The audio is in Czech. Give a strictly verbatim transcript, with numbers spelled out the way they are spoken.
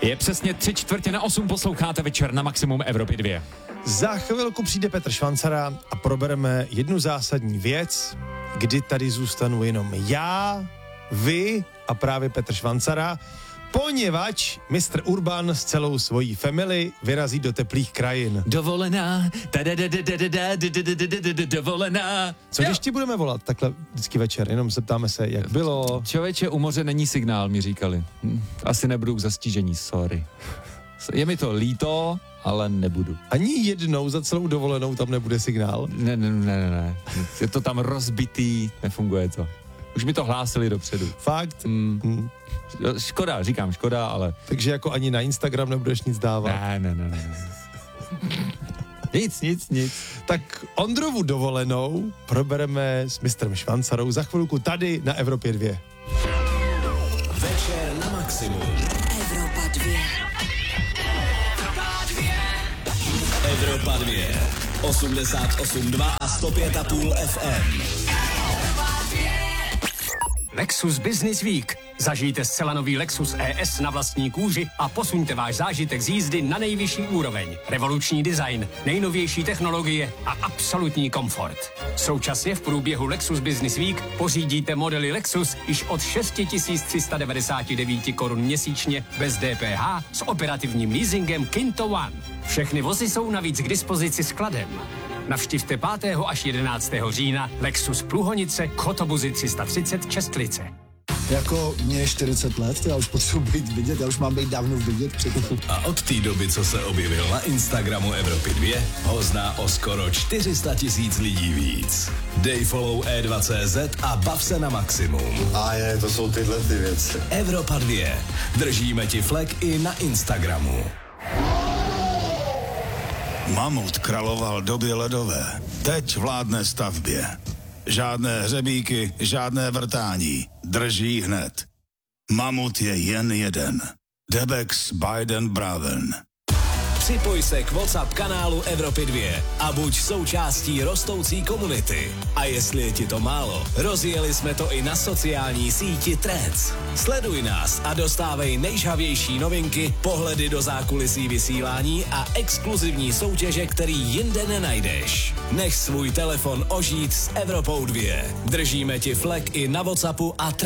Je přesně tři čtvrtě na osm, posloucháte Večer na Maximum Evropy dva. Za chvilku přijde Petr Švancara a probereme jednu zásadní věc, kdy tady zůstanu jenom já, vy a právě Petr Švancara, poněvadž mistr Urban s celou svojí family vyrazí do teplých krajin. Dovolená, dovolená. Co když ti budeme volat takhle vždycky večer, jenom se ptáme se, jak bylo. Člověče, u moře není signál, mi říkali. Hm, asi nebudu k zastížení, sorry. Je mi to líto, ale nebudu. Ani jednou za celou dovolenou tam nebude signál? Ne, ne, ne, ne, ne. Je to tam rozbitý, nefunguje to. Už mi to hlásili dopředu. Fakt? Mm. Mm. Škoda, říkám škoda, ale... Takže jako ani na Instagram nebudeš nic dávat? Ne, ne, ne, ne. Nic, nic, nic. Tak Ondrovu dovolenou probereme s mistrem Švancarou za chvilku tady na Evropě dva. Večer na Maximum. Evropa dva. Evropa dva. osmdesát osm dva a sto pět a půl F M. Lexus Business Week. Zažijte zcela nový Lexus E S na vlastní kůži a posuňte váš zážitek z jízdy na nejvyšší úroveň. Revoluční design, nejnovější technologie a absolutní komfort. Současně v průběhu Lexus Business Week pořídíte modely Lexus již od šest tisíc tři sta devadesát devět korun měsíčně bez D P H s operativním leasingem Kinto One. Všechny vozy jsou navíc k dispozici skladem. Navštivte pátého až jedenáctého října Lexus Pluhonice, Chotobuzy tři sta třicet Čestlice. Jako mě je čtyřicet let, já už potřebuji být vidět, já už mám být dávno vidět. A od té doby, co se objevil na Instagramu Evropy dva, ho zná o skoro čtyři sta tisíc lidí víc. Dej follow E dva tečka cé zet a bav se na maximum. A je, to jsou tyhle ty věci. Evropa dva. Držíme ti flek i na Instagramu. Mamut královal době ledové, teď vládne stavbě. Žádné hřebíky, žádné vrtání, drží hned. Mamut je jen jeden. Debex Biden Braven. Připoj se k WhatsApp kanálu Evropy dva a buď součástí rostoucí komunity. A jestli je ti to málo, rozjeli jsme to i na sociální síti Threads. Sleduj nás a dostávej nejžhavější novinky, pohledy do zákulisí vysílání a exkluzivní soutěže, který jinde nenajdeš. Nech svůj telefon ožít s Evropou dva. Držíme ti flek i na WhatsAppu a Threads.